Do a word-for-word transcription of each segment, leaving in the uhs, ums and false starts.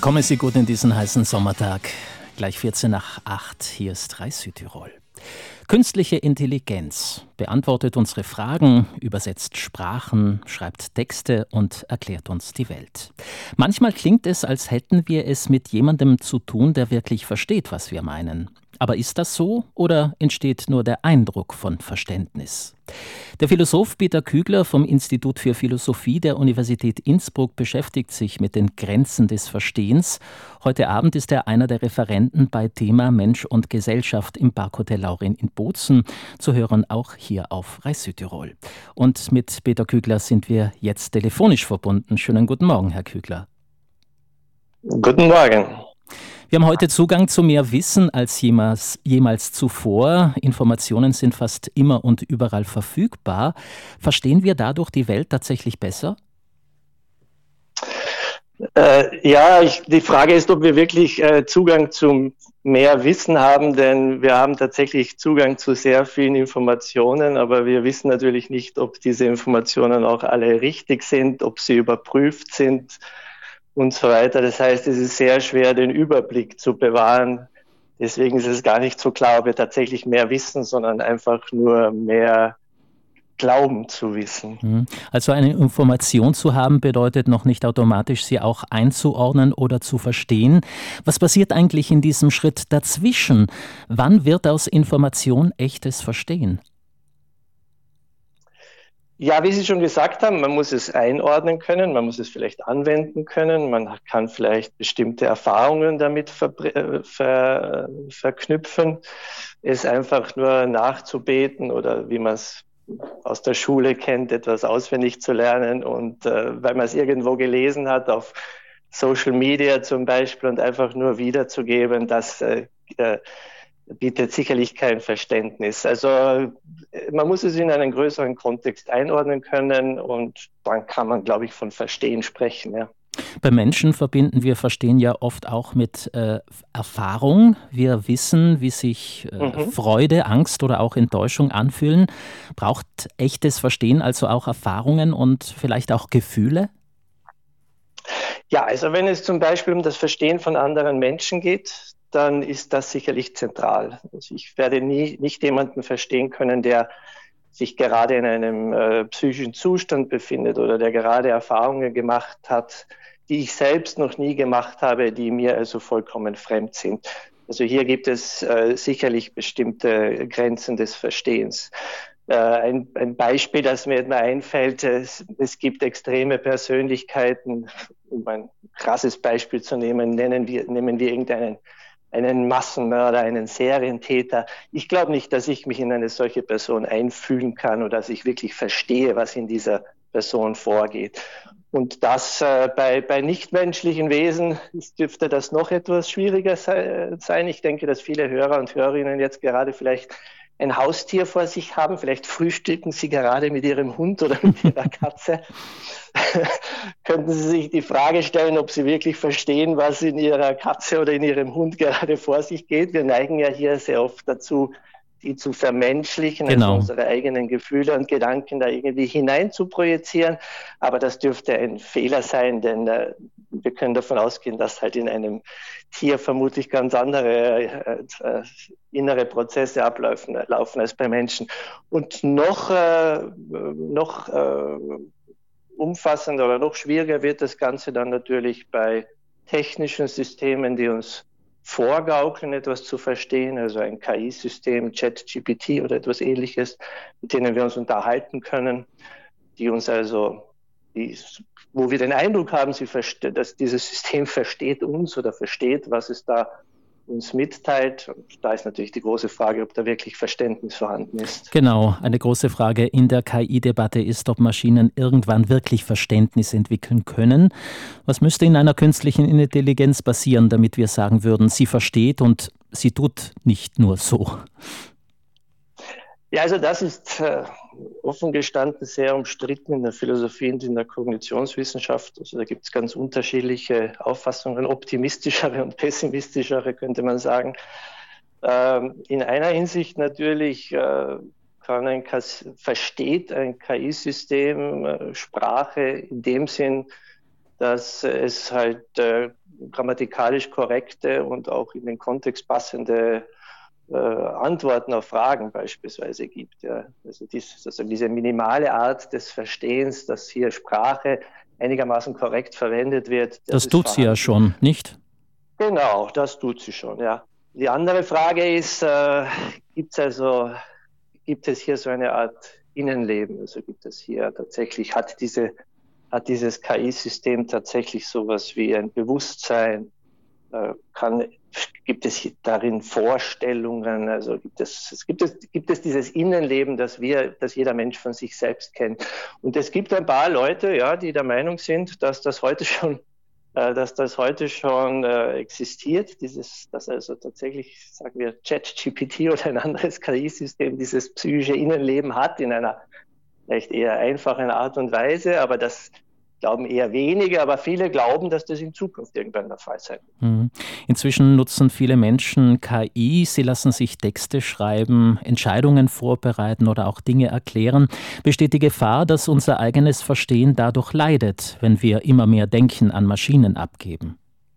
Kommen Sie gut in diesen heißen Sommertag. Gleich vierzehn nach acht, hier ist Rai Südtirol. Künstliche Intelligenz beantwortet unsere Fragen, übersetzt Sprachen, schreibt Texte und erklärt uns die Welt. Manchmal klingt es, als hätten wir es mit jemandem zu tun, der wirklich versteht, was wir meinen. Aber ist das so oder entsteht nur der Eindruck von Verständnis? Der Philosoph Peter Kügler vom Institut für Philosophie der Universität Innsbruck beschäftigt sich mit den Grenzen des Verstehens. Heute Abend ist er einer der Referenten bei Thema Mensch und Gesellschaft im Parkhotel Laurin in Bozen, zu hören auch hier auf Rai Südtirol. Und mit Peter Kügler sind wir jetzt telefonisch verbunden. Schönen guten Morgen, Herr Kügler. Guten Morgen. Wir haben heute Zugang zu mehr Wissen als jemals, jemals zuvor. Informationen sind fast immer und überall verfügbar. Verstehen wir dadurch die Welt tatsächlich besser? Äh, ja, ich, die Frage ist, ob wir wirklich äh, Zugang zu mehr Wissen haben, denn wir haben tatsächlich Zugang zu sehr vielen Informationen, aber wir wissen natürlich nicht, ob diese Informationen auch alle richtig sind, ob sie überprüft sind und so weiter. Das heißt, es ist sehr schwer, den Überblick zu bewahren. Deswegen ist es gar nicht so klar, ob wir tatsächlich mehr wissen, sondern einfach nur mehr glauben zu wissen. Also eine Information zu haben, bedeutet noch nicht automatisch, sie auch einzuordnen oder zu verstehen. Was passiert eigentlich in diesem Schritt dazwischen? Wann wird aus Information echtes Verstehen? Ja, wie Sie schon gesagt haben, man muss es einordnen können, man muss es vielleicht anwenden können, man kann vielleicht bestimmte Erfahrungen damit ver- ver- verknüpfen, es einfach nur nachzubeten oder wie man es aus der Schule kennt, etwas auswendig zu lernen und äh, weil man es irgendwo gelesen hat, auf Social Media zum Beispiel und einfach nur wiederzugeben, das äh, äh, bietet sicherlich kein Verständnis. Also man muss es in einen größeren Kontext einordnen können und dann kann man, glaube ich, von Verstehen sprechen. Ja. Bei Menschen verbinden wir Verstehen ja oft auch mit äh, Erfahrung. Wir wissen, wie sich äh, Mhm. Freude, Angst oder auch Enttäuschung anfühlen. Braucht echtes Verstehen also auch Erfahrungen und vielleicht auch Gefühle? Ja, also wenn es zum Beispiel um das Verstehen von anderen Menschen geht, dann ist das sicherlich zentral. Also ich werde nie, nicht jemanden verstehen können, der sich gerade in einem äh, psychischen Zustand befindet oder der gerade Erfahrungen gemacht hat, die ich selbst noch nie gemacht habe, die mir also vollkommen fremd sind. Also hier gibt es äh, sicherlich bestimmte Grenzen des Verstehens. Äh, ein, ein Beispiel, das mir immer einfällt, es, es gibt extreme Persönlichkeiten, um ein krasses Beispiel zu nehmen, nennen wir, nehmen wir irgendeinen einen Massenmörder, einen Serientäter. Ich glaube nicht, dass ich mich in eine solche Person einfühlen kann oder dass ich wirklich verstehe, was in dieser Person vorgeht. Und das äh, bei, bei nichtmenschlichen Wesen dürfte das noch etwas schwieriger sei, sein. Ich denke, dass viele Hörer und Hörerinnen jetzt gerade vielleicht ein Haustier vor sich haben. Vielleicht frühstücken Sie gerade mit Ihrem Hund oder mit Ihrer Katze. Könnten Sie sich die Frage stellen, ob Sie wirklich verstehen, was in Ihrer Katze oder in Ihrem Hund gerade vor sich geht? Wir neigen ja hier sehr oft dazu, die zu vermenschlichen, Genau. also unsere eigenen Gefühle und Gedanken da irgendwie hinein zu projizieren. Aber das dürfte ein Fehler sein, denn äh, wir können davon ausgehen, dass halt in einem Tier vermutlich ganz andere äh, äh, innere Prozesse ablaufen laufen als bei Menschen. Und noch, äh, noch äh, umfassender oder noch schwieriger wird das Ganze dann natürlich bei technischen Systemen, die uns vorgaukeln, etwas zu verstehen, also ein K I-System, ChatGPT oder etwas Ähnliches, mit denen wir uns unterhalten können, die uns also, die, wo wir den Eindruck haben, sie verste- dass dieses System versteht uns oder versteht, was es da uns mitteilt. Und da ist natürlich die große Frage, ob da wirklich Verständnis vorhanden ist. Genau, eine große Frage in der K I-Debatte ist, ob Maschinen irgendwann wirklich Verständnis entwickeln können. Was müsste in einer künstlichen Intelligenz passieren, damit wir sagen würden, sie versteht und sie tut nicht nur so? Ja, also das ist äh, offen gestanden sehr umstritten in der Philosophie und in der Kognitionswissenschaft. Also da gibt es ganz unterschiedliche Auffassungen, optimistischere und pessimistischere, könnte man sagen. Ähm, in einer Hinsicht natürlich äh, kann ein K I, versteht ein K I-System äh, Sprache in dem Sinn, dass es halt äh, grammatikalisch korrekte und auch in den Kontext passende äh, Antworten auf Fragen beispielsweise gibt. Ja. Also, dies, also diese minimale Art des Verstehens, dass hier Sprache einigermaßen korrekt verwendet wird. Das, das tut sie ja schon, nicht? Genau, das tut sie schon, ja. Die andere Frage ist, äh, gibt es also, gibt es hier so eine Art Innenleben? Also gibt es hier tatsächlich, hat diese, hat dieses K I-System tatsächlich sowas wie ein Bewusstsein? Äh, kann, gibt es darin Vorstellungen? Also gibt es, gibt es, gibt es dieses Innenleben, das wir, das jeder Mensch von sich selbst kennt? Und es gibt ein paar Leute, ja, die der Meinung sind, dass das heute schon dass das heute schon äh, existiert, dieses, dass also tatsächlich, sagen wir, ChatGPT oder ein anderes K I-System dieses psychische Innenleben hat in einer vielleicht eher einfachen Art und Weise, aber das glauben eher wenige, aber viele glauben, dass das in Zukunft irgendwann der Fall sein wird. Inzwischen nutzen viele Menschen K I, sie lassen sich Texte schreiben, Entscheidungen vorbereiten oder auch Dinge erklären. Besteht die Gefahr, dass unser eigenes Verstehen dadurch leidet, wenn wir immer mehr Denken an Maschinen abgeben?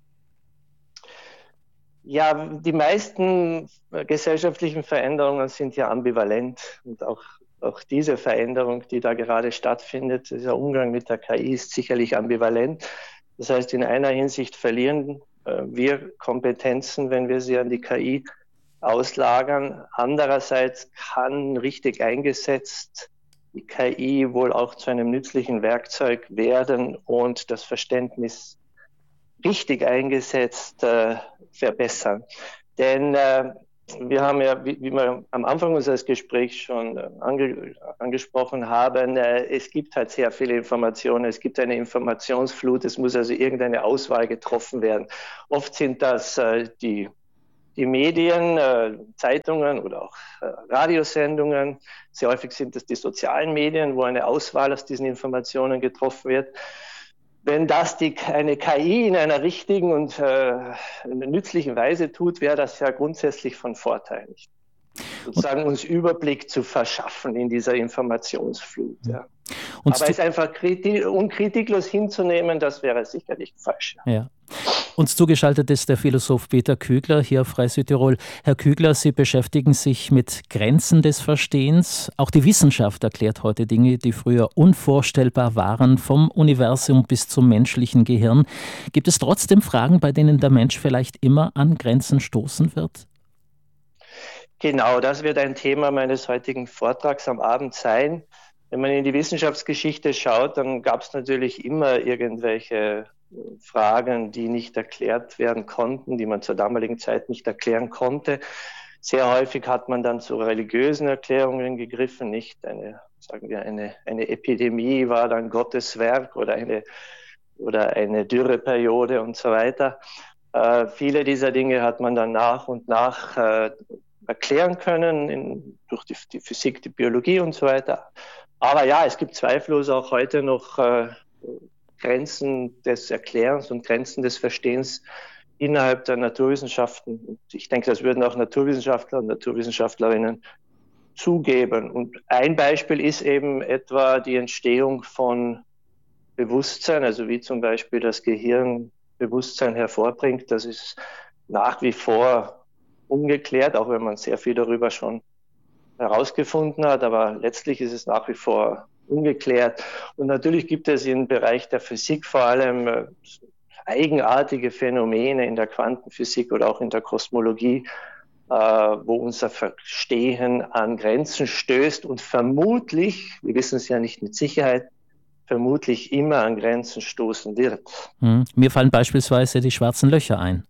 Ja, die meisten gesellschaftlichen Veränderungen sind ja ambivalent und auch Auch diese Veränderung, die da gerade stattfindet, dieser Umgang mit der K I ist sicherlich ambivalent. Das heißt, in einer Hinsicht verlieren äh, wir Kompetenzen, wenn wir sie an die K I auslagern. Andererseits kann richtig eingesetzt die K I wohl auch zu einem nützlichen Werkzeug werden und das Verständnis richtig eingesetzt äh, verbessern. Denn äh, wir haben ja, wie, wie wir am Anfang unseres Gesprächs schon ange, angesprochen haben, äh, es gibt halt sehr viele Informationen, es gibt eine Informationsflut, es muss also irgendeine Auswahl getroffen werden. Oft sind das äh, die, die Medien, äh, Zeitungen oder auch äh, Radiosendungen, sehr häufig sind es die sozialen Medien, wo eine Auswahl aus diesen Informationen getroffen wird. Wenn das die, eine K I in einer richtigen und äh, nützlichen Weise tut, wäre das ja grundsätzlich von Vorteil. Sozusagen uns Überblick zu verschaffen in dieser Informationsflut. Ja. Und Aber es einfach kriti- unkritiklos hinzunehmen, das wäre sicherlich falsch. Ja. Ja. Uns zugeschaltet ist der Philosoph Peter Kügler hier auf Frei Südtirol. Herr Kügler, Sie beschäftigen sich mit Grenzen des Verstehens. Auch die Wissenschaft erklärt heute Dinge, die früher unvorstellbar waren, vom Universum bis zum menschlichen Gehirn. Gibt es trotzdem Fragen, bei denen der Mensch vielleicht immer an Grenzen stoßen wird? Genau, das wird ein Thema meines heutigen Vortrags am Abend sein. Wenn man in die Wissenschaftsgeschichte schaut, dann gab es natürlich immer irgendwelche Fragen, die nicht erklärt werden konnten, die man zur damaligen Zeit nicht erklären konnte. Sehr häufig hat man dann zu religiösen Erklärungen gegriffen, nicht eine, sagen wir, eine, eine Epidemie war dann Gottes Werk oder eine, oder eine Dürreperiode und so weiter. Äh, viele dieser Dinge hat man dann nach und nach äh, erklären können in, durch die, die Physik, die Biologie und so weiter. Aber ja, es gibt zweifellos auch heute noch äh, Grenzen des Erklärens und Grenzen des Verstehens innerhalb der Naturwissenschaften. Und ich denke, das würden auch Naturwissenschaftler und Naturwissenschaftlerinnen zugeben. Und ein Beispiel ist eben etwa die Entstehung von Bewusstsein, also wie zum Beispiel das Gehirn Bewusstsein hervorbringt. Das ist nach wie vor ungeklärt, auch wenn man sehr viel darüber schon herausgefunden hat. Aber letztlich ist es nach wie vor ungeklärt. Und natürlich gibt es im Bereich der Physik vor allem äh, eigenartige Phänomene in der Quantenphysik oder auch in der Kosmologie, äh, wo unser Verstehen an Grenzen stößt und vermutlich, wir wissen es ja nicht mit Sicherheit, vermutlich immer an Grenzen stoßen wird. Hm. Mir fallen beispielsweise die schwarzen Löcher ein.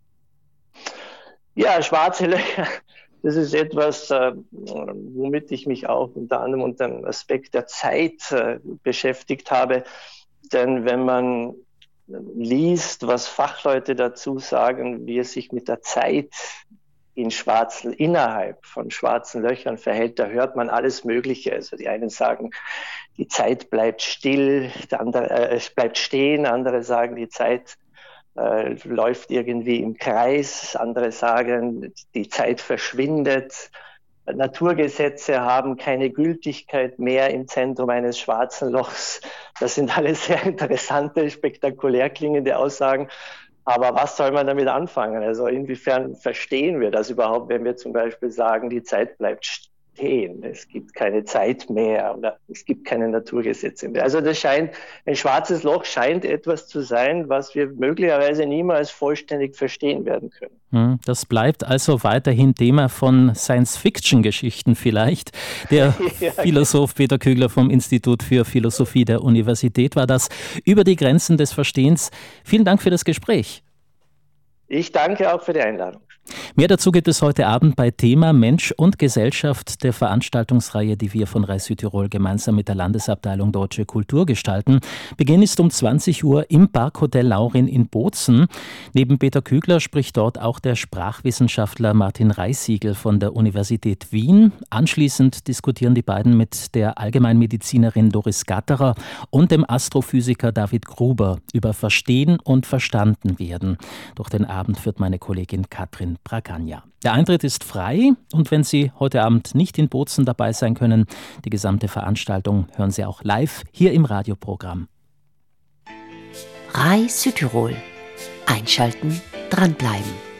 Ja, schwarze Löcher. Das ist etwas, äh, womit ich mich auch unter anderem unter dem Aspekt der Zeit äh, beschäftigt habe. Denn wenn man liest, was Fachleute dazu sagen, wie es sich mit der Zeit in schwarzen, innerhalb von schwarzen Löchern verhält, da hört man alles Mögliche. Also die einen sagen, die Zeit bleibt still, der andere, äh, es bleibt stehen, andere sagen, die Zeit Äh, läuft irgendwie im Kreis, andere sagen, die Zeit verschwindet. Naturgesetze haben keine Gültigkeit mehr im Zentrum eines schwarzen Lochs. Das sind alles sehr interessante, spektakulär klingende Aussagen. Aber was soll man damit anfangen? Also inwiefern verstehen wir das überhaupt, wenn wir zum Beispiel sagen, die Zeit bleibt stehen? Es gibt keine Zeit mehr oder es gibt keine Naturgesetze mehr. Also das scheint, ein schwarzes Loch scheint etwas zu sein, was wir möglicherweise niemals vollständig verstehen werden können. Das bleibt also weiterhin Thema von Science-Fiction-Geschichten vielleicht. Der ja, Philosoph Peter Kügler vom Institut für Philosophie der Universität war das, über die Grenzen des Verstehens. Vielen Dank für das Gespräch. Ich danke auch für die Einladung. Mehr dazu gibt es heute Abend bei Thema Mensch und Gesellschaft, der Veranstaltungsreihe, die wir von Reis Südtirol gemeinsam mit der Landesabteilung Deutsche Kultur gestalten. Beginn ist um zwanzig Uhr im Parkhotel Laurin in Bozen. Neben Peter Kügler spricht dort auch der Sprachwissenschaftler Martin Reissiegel von der Universität Wien. Anschließend diskutieren die beiden mit der Allgemeinmedizinerin Doris Gatterer und dem Astrophysiker David Gruber über Verstehen und Verstandenwerden. Durch den Abend führt meine Kollegin Katrin Bragagna. Der Eintritt ist frei und wenn Sie heute Abend nicht in Bozen dabei sein können, die gesamte Veranstaltung hören Sie auch live hier im Radioprogramm. Reis Südtirol. Einschalten, dranbleiben.